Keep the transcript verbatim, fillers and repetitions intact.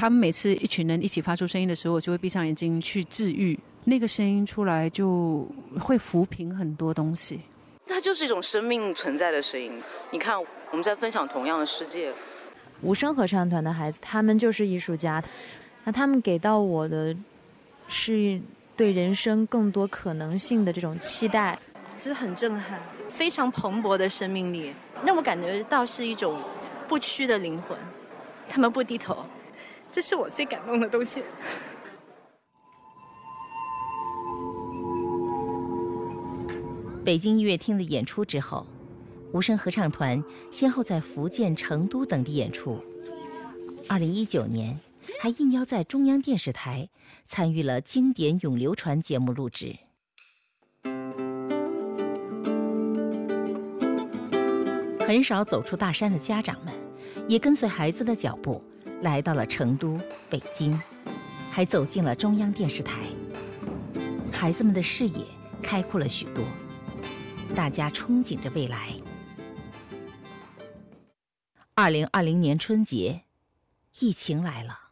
他们每次一群人一起发出声音的时候，我就会闭上眼睛去治愈，那个声音出来就会抚平很多东西。 它就是一种生命存在的声音。你看，我们在分享同样的世界。 无声合唱团的孩子，他们就是艺术家，那他们给到我的是对人生更多可能性的这种期待， 就是很震撼，非常蓬勃的生命力，让我感觉到是一种不屈的灵魂，他们不低头，这是我最感动的东西。 北京音乐厅的演出之后，无声合唱团先后在福建、成都等地演出。二零一九年，还应邀在中央电视台参与了经典永流传节目录制。很少走出大山的家长们，也跟随孩子的脚步，来到了成都、北京，还走进了中央电视台。孩子们的视野开阔了许多，大家憧憬着未来。二零二零年春节，疫情来了。